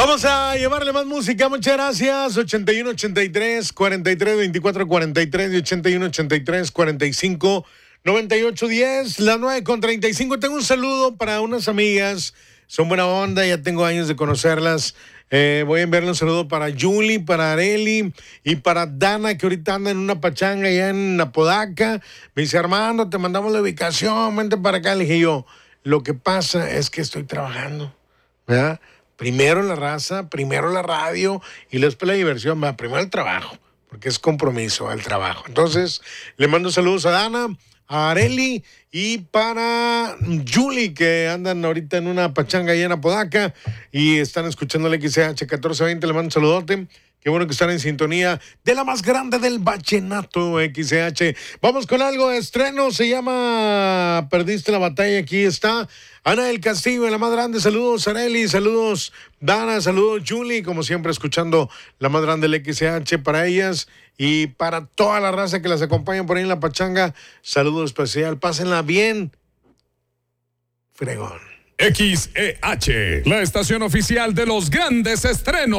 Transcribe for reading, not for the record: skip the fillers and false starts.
Vamos a llevarle más música, muchas gracias. 81 83 43 24 43 y 81 83 45 98 10, las 9:35. Tengo un saludo para unas amigas, son buena onda, ya tengo años de conocerlas. Voy a enviarle un saludo para Julie, para Areli y para Dana, que ahorita anda en una pachanga allá en Apodaca. Me dice, Armando, te mandamos la ubicación, vente para acá. Le dije yo, lo que pasa es que estoy trabajando, ¿verdad? Primero la raza, primero la radio y después la diversión, ¿verdad? Primero el trabajo, porque es compromiso el trabajo. Entonces, le mando saludos a Dana, a Areli y para Julie, que andan ahorita en una pachanga allá en Apodaca y están escuchando el XCH 1420. Le mando un saludote. Qué bueno que están en sintonía de la más grande del vallenato, XCH. Vamos con algo de estreno, se llama Perdiste la batalla. Aquí está Ana del Castillo, la más grande. Saludos, Areli, saludos, Dana, saludos, Julie. Como siempre, escuchando la más grande del XCH para ellas y para toda la raza que las acompaña por ahí en la pachanga. Saludo especial, pásenla bien. Fregón. XEH, la estación oficial de los grandes estrenos.